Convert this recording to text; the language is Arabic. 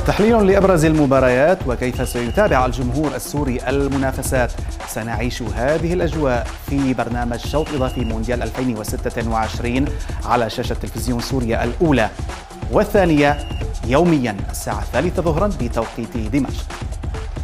تحليل لأبرز المباريات وكيف سيتابع الجمهور السوري المنافسات. سنعيش هذه الأجواء في برنامج شوط إضافي مونديال 2026 على شاشة تلفزيون سوريا الأولى والثانية يوميا الساعة 3 ظهرا بتوقيت دمشق.